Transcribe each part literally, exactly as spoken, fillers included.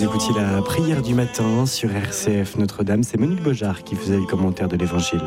écoutiez la prière du matin sur R C F Notre-Dame. C'est Monique Beaujard qui faisait le commentaire de l'Évangile.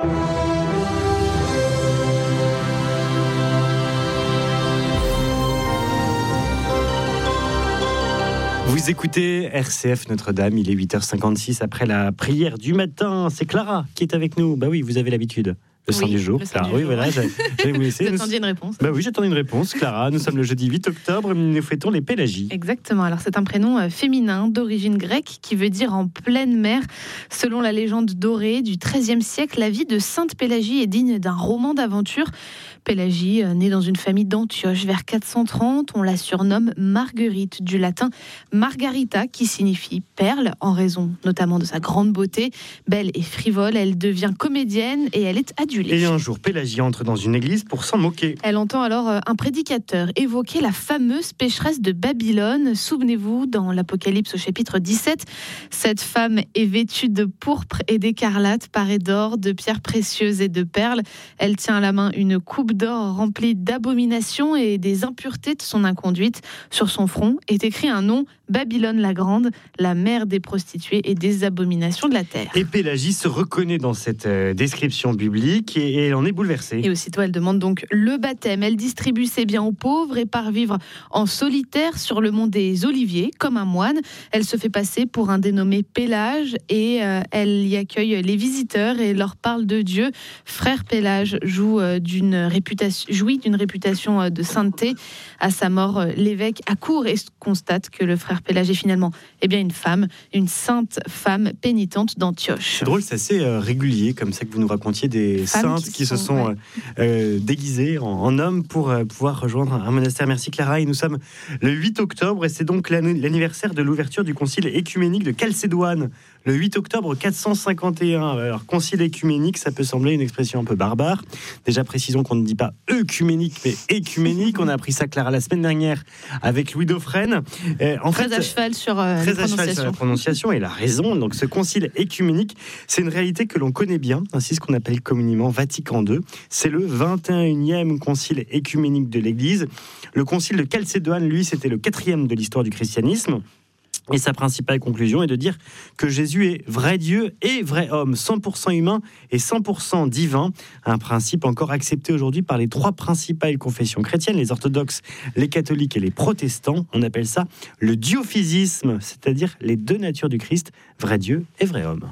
Vous écoutez R C F Notre-Dame, il est huit heures cinquante-six après la prière du matin. C'est Clara qui est avec nous. Bah oui, vous avez l'habitude. Le saint oui, du jour. Le Clara, du oui, jour. voilà, j'allais vous laisser. Vous attendiez une réponse. Bah oui, j'attendais une réponse, Clara. Nous sommes le jeudi huit octobre, nous fêtons les Pélagies. Exactement. Alors, c'est un prénom euh, féminin d'origine grecque qui veut dire en pleine mer. Selon la légende dorée du treizième siècle, la vie de Sainte Pélagie est digne d'un roman d'aventure. Pélagie, euh, née dans une famille d'Antioche vers quatre cent trente, on la surnomme Marguerite, du latin Margarita, qui signifie perle, en raison notamment de sa grande beauté. Belle et frivole, elle devient comédienne et elle est adulée. Et un jour, Pélagie entre dans une église pour s'en moquer. Elle entend alors un prédicateur évoquer la fameuse pécheresse de Babylone. Souvenez-vous, dans l'Apocalypse au chapitre dix-sept, cette femme est vêtue de pourpre et d'écarlate, parée d'or, de pierres précieuses et de perles. Elle tient à la main une coupe d'or remplie d'abominations et des impuretés de son inconduite. Sur son front est écrit un nom, Babylone la Grande, la mère des prostituées et des abominations de la terre. Et Pélagie se reconnaît dans cette euh, description biblique et, et elle en est bouleversée. Et aussitôt, elle demande donc le baptême. Elle distribue ses biens aux pauvres et part vivre en solitaire sur le mont des Oliviers, comme un moine. Elle se fait passer pour un dénommé Pélage et euh, elle y accueille les visiteurs et leur parle de Dieu. Frère Pélage joue, euh, d'une réputation, jouit d'une réputation euh, de sainteté. À sa mort, euh, l'évêque accourt et constate que le frère Pélage est finalement eh bien, une femme, une sainte femme pénitente d'Antioche. C'est drôle, c'est assez euh, régulier, comme ça que vous nous racontiez des Femmes saintes qui qui, sont, se sont ouais. euh, euh, déguisées en, en hommes pour euh, pouvoir rejoindre un monastère. Merci Clara. Et nous sommes le huit octobre et c'est donc l'anniversaire de l'ouverture du concile écuménique de Chalcédoine. Le huit octobre quatre cent cinquante et un. Alors, concile écuménique, ça peut sembler une expression un peu barbare. Déjà, précisons qu'on ne dit pas œcuménique, mais écuménique. On a appris ça, Clara, la semaine dernière avec Louis Dauphren. Euh, en Très fait, à cheval sur euh, très la à cheval sur la prononciation. prononciation et la raison. Donc, ce concile écuménique, c'est une réalité que l'on connaît bien. Ainsi, ce qu'on appelle communément Vatican deux. C'est le vingt et unième concile écuménique de l'Église. Le concile de Chalcédoine, lui, c'était le quatrième de l'histoire du christianisme. Et sa principale conclusion est de dire que Jésus est vrai Dieu et vrai homme, cent pour cent humain et cent pour cent divin. Un principe encore accepté aujourd'hui par les trois principales confessions chrétiennes, les orthodoxes, les catholiques et les protestants. On appelle ça le diophysisme, c'est-à-dire les deux natures du Christ, vrai Dieu et vrai homme.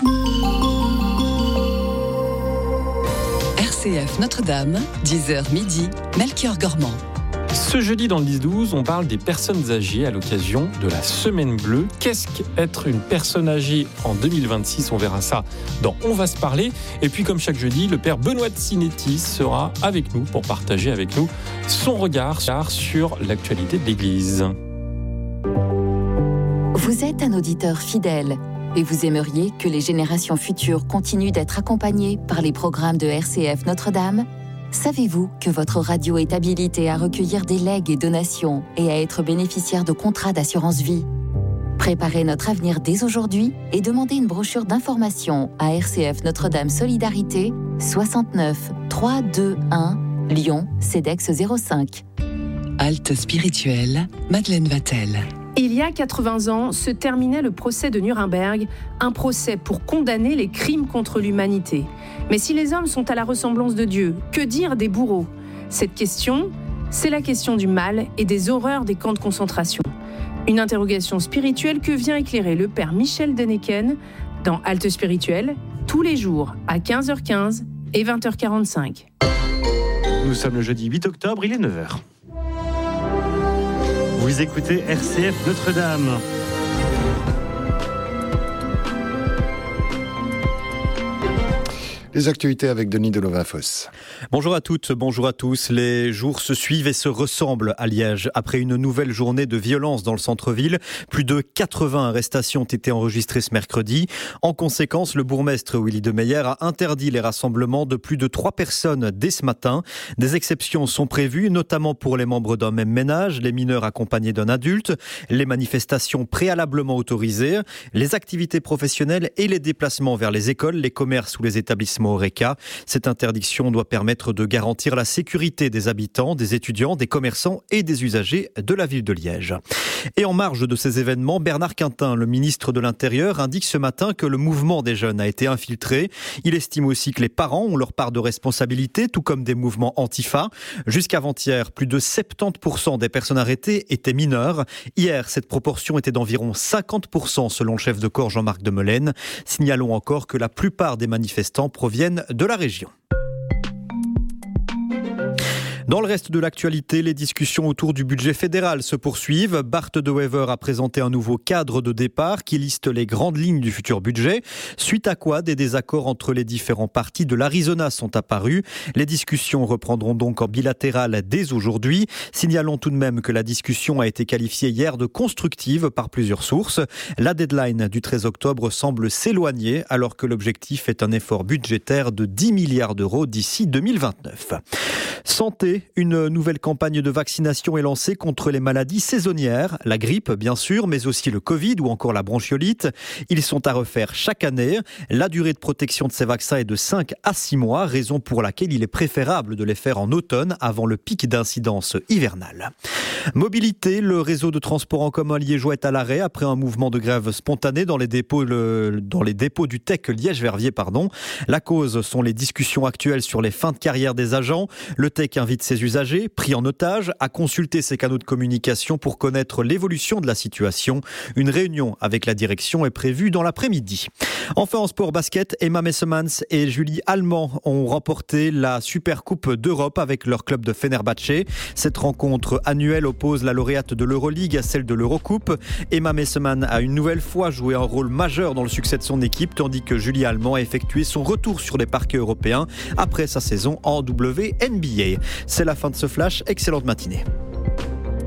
R C F Notre-Dame, dix heures midi, Melchior Gormand. Ce jeudi dans le dix douze, on parle des personnes âgées à l'occasion de la Semaine Bleue. Qu'est-ce qu'être une personne âgée en deux mille vingt-six? On verra ça dans On va se parler. Et puis comme chaque jeudi, le père Benoît de Sinétis sera avec nous pour partager avec nous son regard sur l'actualité de l'Église. Vous êtes un auditeur fidèle et vous aimeriez que les générations futures continuent d'être accompagnées par les programmes de R C F Notre-Dame ? Savez-vous que votre radio est habilitée à recueillir des legs et donations et à être bénéficiaire de contrats d'assurance vie ? Préparez notre avenir dès aujourd'hui et demandez une brochure d'information à R C F Notre-Dame Solidarité, soixante-neuf trois cent vingt-et-un, Lyon, CEDEX zéro cinq. Halte spirituelle, Madeleine Vatel. Il y a quatre-vingts ans, se terminait le procès de Nuremberg, un procès pour condamner les crimes contre l'humanité. Mais si les hommes sont à la ressemblance de Dieu, que dire des bourreaux ? Cette question, c'est la question du mal et des horreurs des camps de concentration. Une interrogation spirituelle que vient éclairer le père Michel Denneken dans Halte spirituelle, tous les jours à quinze heures quinze et vingt heures quarante-cinq. Nous sommes le jeudi huit octobre, il est neuf heures. Vous écoutez R C F Notre-Dame. Les actualités avec Denis Delovafoss. Bonjour à toutes, bonjour à tous. Les jours se suivent et se ressemblent à Liège. Après une nouvelle journée de violence dans le centre-ville, plus de quatre-vingts arrestations ont été enregistrées ce mercredi. En conséquence, le bourgmestre Willy de Meyer a interdit les rassemblements de plus de trois personnes dès ce matin. Des exceptions sont prévues, notamment pour les membres d'un même ménage, les mineurs accompagnés d'un adulte, les manifestations préalablement autorisées, les activités professionnelles et les déplacements vers les écoles, les commerces ou les établissements l'établissement Horeca. Cette interdiction doit permettre de garantir la sécurité des habitants, des étudiants, des commerçants et des usagers de la ville de Liège. Et en marge de ces événements, Bernard Quintin, le ministre de l'Intérieur, indique ce matin que le mouvement des jeunes a été infiltré. Il estime aussi que les parents ont leur part de responsabilité, tout comme des mouvements antifa. Jusqu'avant-hier, plus de soixante-dix pour cent des personnes arrêtées étaient mineures. Hier, cette proportion était d'environ cinquante pour cent selon le chef de corps Jean-Marc Demelaine. Signalons encore que la plupart des manifestants proviennent de la région. Dans le reste de l'actualité, les discussions autour du budget fédéral se poursuivent. Bart De Wever a présenté un nouveau cadre de départ qui liste les grandes lignes du futur budget. Suite à quoi, des désaccords entre les différents partis de l'Arizona sont apparus. Les discussions reprendront donc en bilatéral dès aujourd'hui. Signalons tout de même que la discussion a été qualifiée hier de constructive par plusieurs sources. La deadline du treize octobre semble s'éloigner alors que l'objectif est un effort budgétaire de dix milliards d'euros d'ici deux mille vingt-neuf. Santé, une nouvelle campagne de vaccination est lancée contre les maladies saisonnières, la grippe bien sûr, mais aussi le Covid ou encore la bronchiolite. Ils sont à refaire chaque année. La durée de protection de ces vaccins est de cinq à six mois, raison pour laquelle il est préférable de les faire en automne avant le pic d'incidence hivernale. Mobilité, le réseau de transport en commun liégeois est à l'arrêt après un mouvement de grève spontané dans les dépôts, le, dans les dépôts du T E C Liège-Verviers. Pardon. La cause sont les discussions actuelles sur les fins de carrière des agents. Le T E C invite ses usagers, pris en otage, à consulter ses canaux de communication pour connaître l'évolution de la situation. Une réunion avec la direction est prévue dans l'après-midi. Enfin en sport basket, Emma Messemans et Julie Allemand ont remporté la Super Coupe d'Europe avec leur club de Fenerbahçe. Cette rencontre annuelle oppose la lauréate de l'Euroleague à celle de l'Eurocoupe. Emma Messeman a une nouvelle fois joué un rôle majeur dans le succès de son équipe, tandis que Julie Allemand a effectué son retour sur les parquets européens après sa saison en W N B A. C'est la fin de ce flash. Excellente matinée.